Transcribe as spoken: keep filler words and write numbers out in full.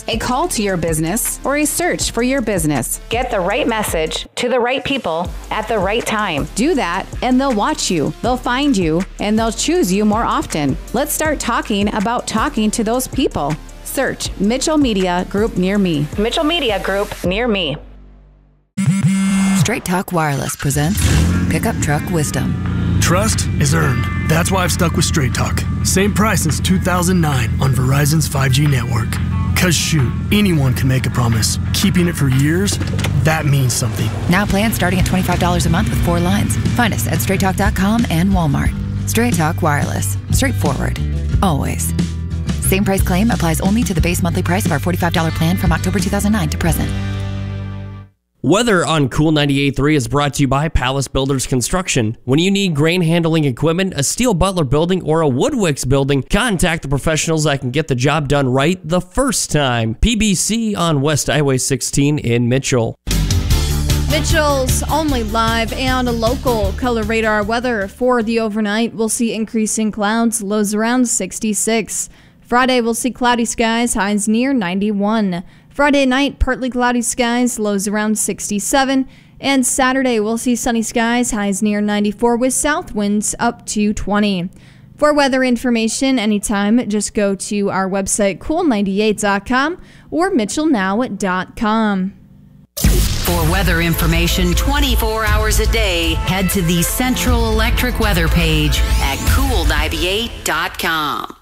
a call to your business, or a search for your business. Get the right message to the right people at the right time. Do that, and they'll watch you, they'll find you, and they'll choose you more often. Let's start talking about talking to those people. Search Mitchell Media Group near me. Mitchell Media Group near me. Straight Talk Wireless presents Pickup Truck Wisdom. Trust is earned. That's why I've stuck with Straight Talk. Same price since two thousand nine on Verizon's five G network. Cause shoot, anyone can make a promise. Keeping it for years, that means something. Now plans starting at twenty-five dollars a month with four lines. Find us at straight talk dot com and Walmart. Straight Talk Wireless. Straightforward. Always. Same price claim applies only to the base monthly price of our forty-five dollars plan from October two thousand nine to present. Weather on Cool ninety-eight point three is brought to you by Palace Builders Construction. When you need grain handling equipment, a Steel Butler building, or a Woodwicks building, contact the professionals that can get the job done right the first time. P B C on West Highway sixteen in Mitchell. Mitchell's only live and local color radar weather for the overnight. We'll see increasing clouds, lows around sixty-six. Friday, we'll see cloudy skies, highs near ninety-one. Friday night, partly cloudy skies, lows around sixty-seven. And Saturday, we'll see sunny skies, highs near ninety-four with south winds up to twenty. For weather information anytime, just go to our website, cool ninety-eight dot com or mitchell now dot com. For weather information twenty-four hours a day, head to the Central Electric weather page at cool ninety-eight dot com.